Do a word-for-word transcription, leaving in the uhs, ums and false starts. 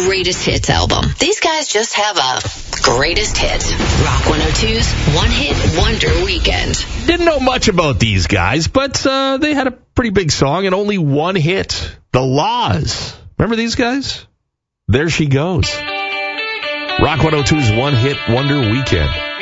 greatest hits album. These guys just have a greatest hits. Rock one oh two's One Hit Wonder Weekend. Didn't know much about these guys, but uh, they had a pretty big song and only one hit. The Laws. Remember these guys? There She Goes. Rock one oh two's One Hit Wonder Weekend.